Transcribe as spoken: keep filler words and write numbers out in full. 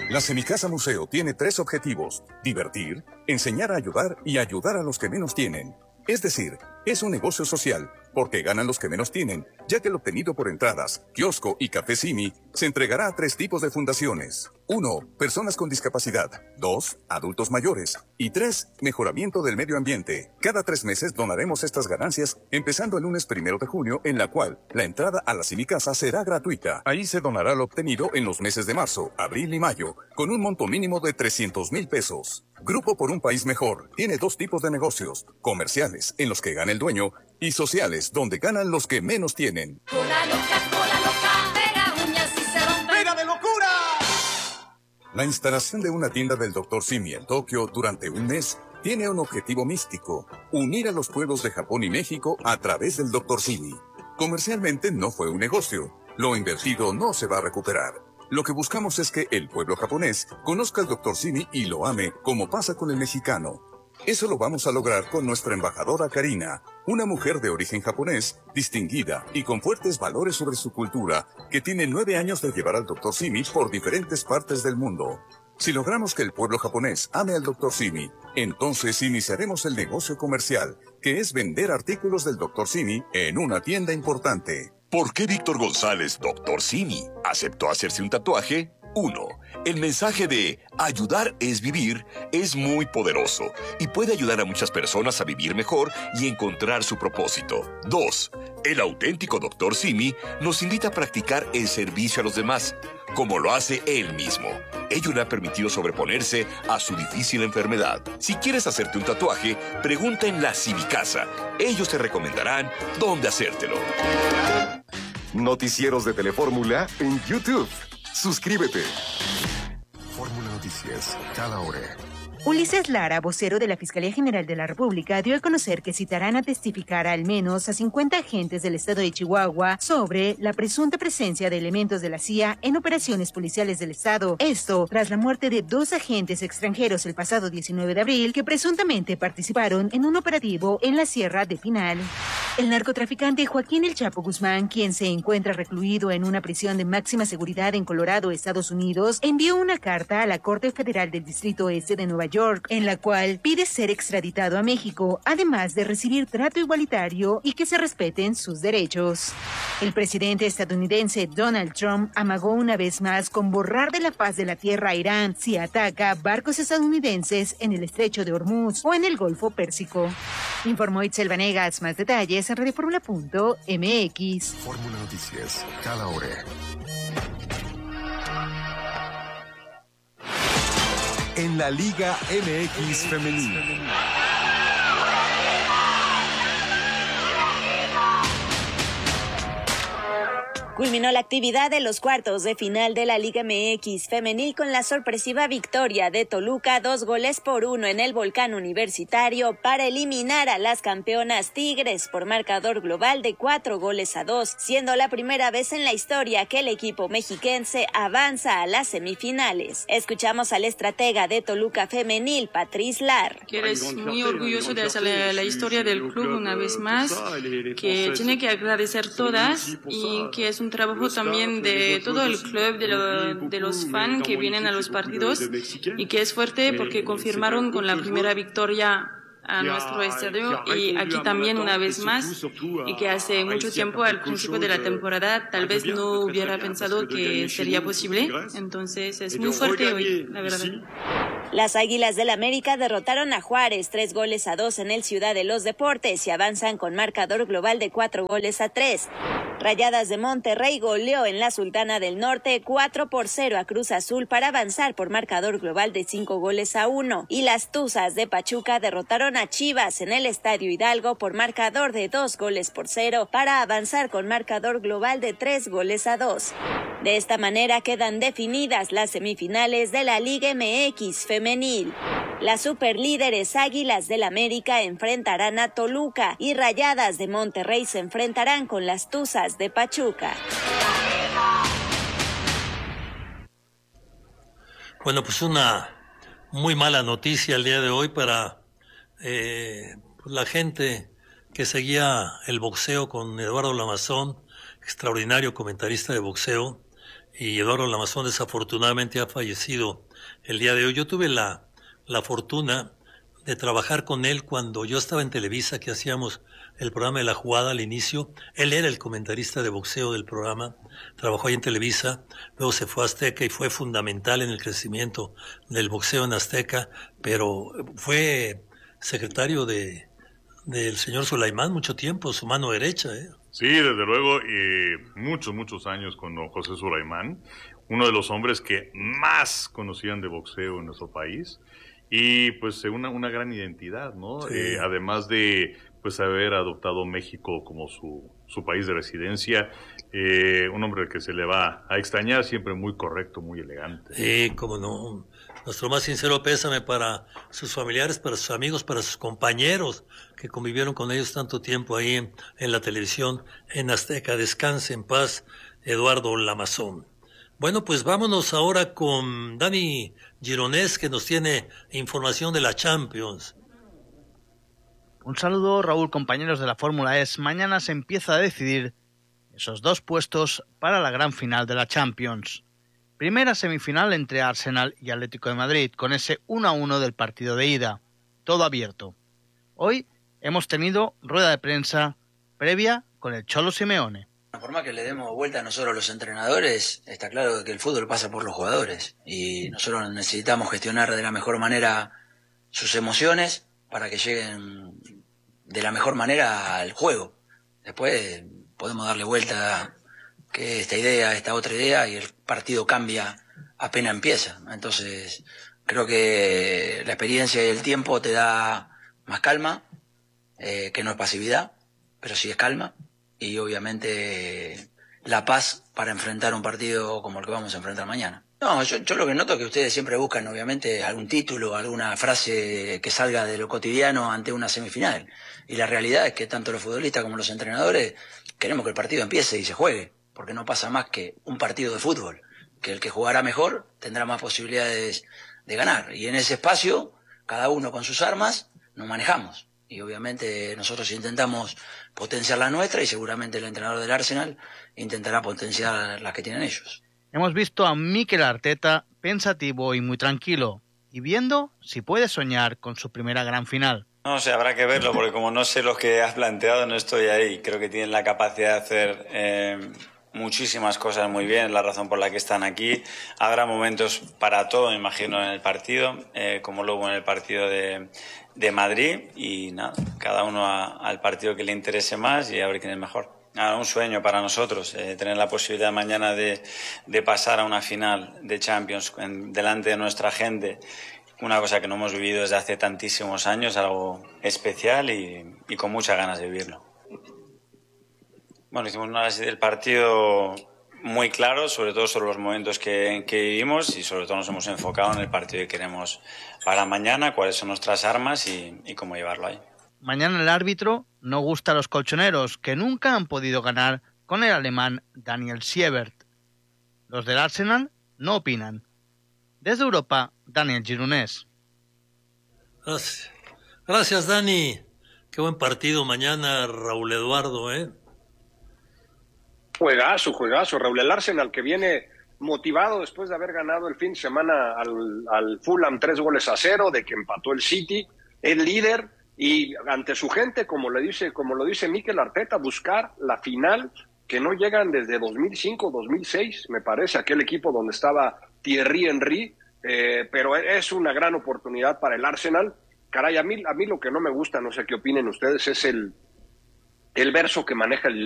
La Semicasa Museo tiene tres objetivos: divertir, enseñar a ayudar y ayudar a los que menos tienen. Es decir, es un negocio social, porque ganan los que menos tienen, ya que el obtenido por entradas, kiosco y café Simi se entregará a tres tipos de fundaciones. Uno, personas con discapacidad. Dos, adultos mayores. Y tres, mejoramiento del medio ambiente. Cada tres meses donaremos estas ganancias, empezando el lunes primero de junio, en la cual la entrada a la Semicasa será gratuita. Ahí se donará lo obtenido en los meses de marzo, abril y mayo, con un monto mínimo de trescientos mil pesos. Grupo por un país mejor tiene dos tipos de negocios: comerciales, en los que gana el dueño, y sociales, donde ganan los que menos tienen. Cola loca, cola loca, pega uñas y se rompe. ¡Pega de locura! La instalación de una tienda del doctor Simi en Tokio durante un mes tiene un objetivo místico: unir a los pueblos de Japón y México a través del doctor Simi. Comercialmente no fue un negocio. Lo invertido no se va a recuperar. Lo que buscamos es que el pueblo japonés conozca al doctor Simi y lo ame, como pasa con el mexicano. Eso lo vamos a lograr con nuestra embajadora Karina, una mujer de origen japonés, distinguida y con fuertes valores sobre su cultura, que tiene nueve años de llevar al doctor Simi por diferentes partes del mundo. Si logramos que el pueblo japonés ame al doctor Simi, entonces iniciaremos el negocio comercial, que es vender artículos del doctor Simi en una tienda importante. ¿Por qué Víctor González, doctor Simi, aceptó hacerse un tatuaje? uno. El mensaje de ayudar es vivir es muy poderoso y puede ayudar a muchas personas a vivir mejor y encontrar su propósito. dos. El auténtico doctor Simi nos invita a practicar el servicio a los demás, como lo hace él mismo. Ello le ha permitido sobreponerse a su difícil enfermedad. Si quieres hacerte un tatuaje, pregunta en la Semicasa. Ellos te recomendarán dónde hacértelo. Noticieros de Telefórmula en YouTube. Suscríbete. Fórmula Noticias, cada hora. Ulises Lara, vocero de la Fiscalía General de la República, dio a conocer que citarán a testificar al menos a cincuenta agentes del estado de Chihuahua sobre la presunta presencia de elementos de la C I A en operaciones policiales del estado. Esto tras la muerte de dos agentes extranjeros el pasado diecinueve de abril que presuntamente participaron en un operativo en la Sierra de Pinal. El narcotraficante Joaquín El Chapo Guzmán, quien se encuentra recluido en una prisión de máxima seguridad en Colorado, Estados Unidos, envió una carta a la Corte Federal del Distrito Este de Nueva York, en la cual pide ser extraditado a México, además de recibir trato igualitario y que se respeten sus derechos. El presidente estadounidense Donald Trump amagó una vez más con borrar de la faz de la tierra a Irán si ataca barcos estadounidenses en el estrecho de Hormuz o en el Golfo Pérsico. Informó Itzel Vanegas. Más detalles en radio fórmula punto m x. Fórmula Noticias, cada hora. En la Liga M X Femenil. Culminó la actividad de los cuartos de final de la Liga M X Femenil con la sorpresiva victoria de Toluca, dos goles por uno en el Volcán Universitario para eliminar a las campeonas Tigres por marcador global de cuatro goles a dos, siendo la primera vez en la historia que el equipo mexiquense avanza a las semifinales. Escuchamos al estratega de Toluca Femenil, Patrice Lar. Que eres muy orgulloso de hacer la, la historia del club una vez más, que tiene que agradecer todas y que es un trabajo también de todo el club, de, lo, de los fans que vienen a los partidos y que es fuerte porque confirmaron con la primera victoria a nuestro estadio y aquí también una vez más, y que hace mucho tiempo al principio de la temporada tal vez no hubiera pensado que sería posible, entonces es muy fuerte hoy, la verdad. Las Águilas del América derrotaron a Juárez tres goles a dos en el Ciudad de los Deportes y avanzan con marcador global de cuatro goles a tres. Rayadas de Monterrey goleó en la Sultana del Norte cuatro por cero a Cruz Azul para avanzar por marcador global de cinco goles a uno. Y las Tuzas de Pachuca derrotaron a Chivas en el Estadio Hidalgo por marcador de dos goles por cero para avanzar con marcador global de tres goles a dos. De esta manera quedan definidas las semifinales de la Liga M X Femenil. Las superlíderes Águilas del América enfrentarán a Toluca y Rayadas de Monterrey se enfrentarán con las Tuzas de Pachuca. Bueno, pues una muy mala noticia el día de hoy para eh, la gente que seguía el boxeo con Eduardo Lamazón, extraordinario comentarista de boxeo, y Eduardo Lamazón desafortunadamente ha fallecido el día de hoy. Yo tuve la, la fortuna de trabajar con él cuando yo estaba en Televisa, que hacíamos el programa de La Jugada al inicio. Él era el comentarista de boxeo del programa, trabajó ahí en Televisa, luego se fue a Azteca y fue fundamental en el crecimiento del boxeo en Azteca, pero fue secretario de del señor Sulaimán mucho tiempo, su mano derecha. ¿eh? Sí, desde luego, eh, muchos, muchos años con don José Sulaimán, uno de los hombres que más conocían de boxeo en nuestro país. Y pues una, una gran identidad, ¿no? Sí. Eh, además de pues haber adoptado México como su, su país de residencia, eh, un hombre que se le va a extrañar, siempre muy correcto, muy elegante. Sí, cómo no. Nuestro más sincero pésame para sus familiares, para sus amigos, para sus compañeros que convivieron con ellos tanto tiempo ahí en, en la televisión, en Azteca. Descanse en paz, Eduardo Lamazón. Bueno, pues vámonos ahora con Dani Gironés, que nos tiene información de la Champions. Un saludo, Raúl, compañeros de la Fórmula E. Mañana se empieza a decidir esos dos puestos para la gran final de la Champions. Primera semifinal entre Arsenal y Atlético de Madrid, con ese uno a uno del partido de ida. Todo abierto. Hoy hemos tenido rueda de prensa previa con el Cholo Simeone. Por más que le demos vuelta a nosotros los entrenadores, está claro que el fútbol pasa por los jugadores y nosotros necesitamos gestionar de la mejor manera sus emociones para que lleguen de la mejor manera al juego. Después podemos darle vuelta que esta idea, esta otra idea, y el partido cambia apenas empieza. Entonces creo que la experiencia y el tiempo te da más calma, eh, que no es pasividad, pero sí es calma. Y obviamente la paz para enfrentar un partido como el que vamos a enfrentar mañana. No, yo, yo lo que noto es que ustedes siempre buscan obviamente algún título, alguna frase que salga de lo cotidiano ante una semifinal. Y la realidad es que tanto los futbolistas como los entrenadores queremos que el partido empiece y se juegue, porque no pasa más que un partido de fútbol, que el que jugará mejor tendrá más posibilidades de ganar. Y en ese espacio, cada uno con sus armas, nos manejamos. Y obviamente nosotros intentamos potenciar la nuestra y seguramente el entrenador del Arsenal intentará potenciar las que tienen ellos. Hemos visto a Mikel Arteta pensativo y muy tranquilo, y viendo si puede soñar con su primera gran final. No sé, habrá que verlo, porque como no sé lo que has planteado, no estoy ahí. Creo que tienen la capacidad de hacer eh, muchísimas cosas muy bien, la razón por la que están aquí. Habrá momentos para todo, me imagino, en el partido, eh, como luego en el partido de... de Madrid, y nada, cada uno a, al partido que le interese más y a ver quién es mejor. Nada, un sueño para nosotros, eh, tener la posibilidad mañana de, de pasar a una final de Champions en, delante de nuestra gente, una cosa que no hemos vivido desde hace tantísimos años, algo especial y, y con muchas ganas de vivirlo. Bueno, hicimos un análisis del partido muy claro, sobre todo sobre los momentos que, que vivimos, y sobre todo nos hemos enfocado en el partido que queremos para mañana, cuáles son nuestras armas y, y cómo llevarlo ahí. Mañana el árbitro no gusta a los colchoneros, que nunca han podido ganar con el alemán Daniel Siebert. Los del Arsenal no opinan. Desde Europa, Daniel Gironés. Gracias. Gracias, Dani. Qué buen partido mañana, Raúl Eduardo, ¿eh? Juegazo, juegazo, Raúl. El Arsenal que viene motivado después de haber ganado el fin de semana al, al Fulham tres goles a cero, de que empató el City, el líder, y ante su gente, como le dice, como lo dice Mikel Arteta, buscar la final que no llegan desde dos mil cinco, dos mil seis, me parece, aquel equipo donde estaba Thierry Henry, eh, pero es una gran oportunidad para el Arsenal. Caray, a mí, a mí lo que no me gusta, no sé qué opinen ustedes, es el, el verso que maneja el